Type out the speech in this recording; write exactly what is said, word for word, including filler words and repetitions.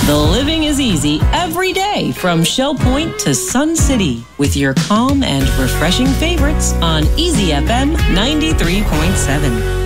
The living is easy every day from Shell Point to Sun City with your calm and refreshing favorites on Easy F M ninety-three point seven.